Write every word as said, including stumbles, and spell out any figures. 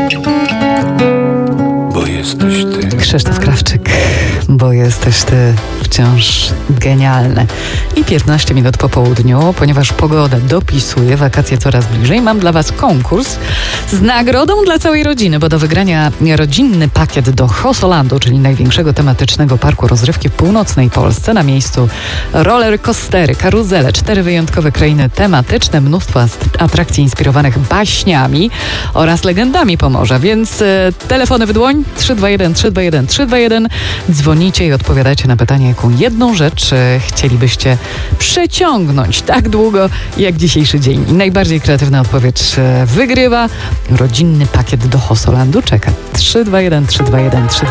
Bo jesteś ty. Krzysztof Krawczyk, bo jesteś ty, wciąż genialne. I piętnaście minut po południu, ponieważ pogoda dopisuje, wakacje coraz bliżej, mam dla was konkurs z nagrodą dla całej rodziny, bo do wygrania rodzinny pakiet do Hosolandu, czyli największego tematycznego parku rozrywki w północnej Polsce. Na miejscu roller coastery, karuzele, cztery wyjątkowe krainy tematyczne, mnóstwo atrakcji inspirowanych baśniami oraz legendami Pomorza, więc e, telefony w dłoń trzy dwa jeden trzy dwa jeden trzy dwa jeden. Dzwonicie i odpowiadacie na pytanie, jaką jedną rzecz e, chcielibyście przeciągnąć tak długo jak dzisiejszy dzień. I najbardziej kreatywna odpowiedź e, wygrywa. Rodzinny pakiet do Hosolandu czeka. trzy dwa jeden trzy dwa jeden trzy